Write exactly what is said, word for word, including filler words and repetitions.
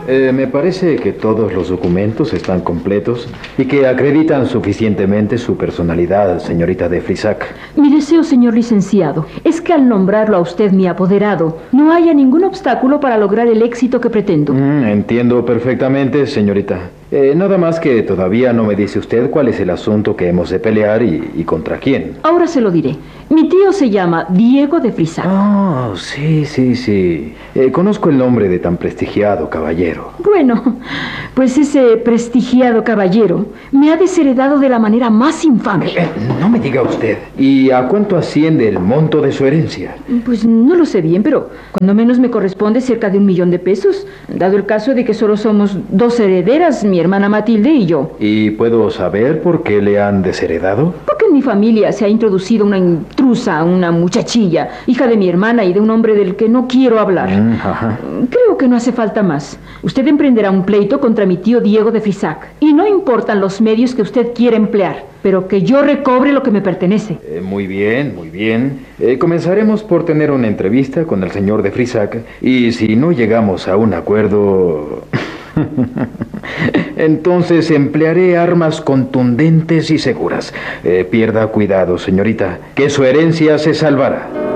Eh, me parece que todos los documentos están completos y que acreditan suficientemente su personalidad, señorita de Frisac. Mi deseo, señor licenciado, es que al nombrarlo a usted mi apoderado, no haya ningún obstáculo para lograr el éxito que pretendo. Mm, entiendo perfectamente, señorita. Eh, nada más que todavía no me dice usted cuál es el asunto que hemos de pelear y, y contra quién. Ahora se lo diré. Mi tío se llama Diego de Frisac. Ah, sí, sí, sí. Eh, conozco el nombre de tan prestigiado caballero. Bueno, pues ese prestigiado caballero me ha desheredado de la manera más infame. Eh, no me diga usted. ¿Y a cuánto asciende el monto de su herencia? Pues no lo sé bien, pero cuando menos me corresponde cerca de un millón de pesos, dado el caso de que solo somos dos herederas, mi hermana Matilde y yo. ¿Y puedo saber por qué le han desheredado? Porque en mi familia se ha introducido una intrusa, una muchachilla, hija de mi hermana y de un hombre del que no quiero hablar. Mm, ajá. Creo que no hace falta más. Usted emprenderá un pleito contra mi tío Diego de Frisac. Y no importan los medios que usted quiera emplear, pero que yo recobre lo que me pertenece. Eh, muy bien, muy bien. Eh, comenzaremos por tener una entrevista con el señor de Frisac. Y si no llegamos a un acuerdo... entonces emplearé armas contundentes y seguras. Eh, pierda cuidado, señorita, que su herencia se salvará.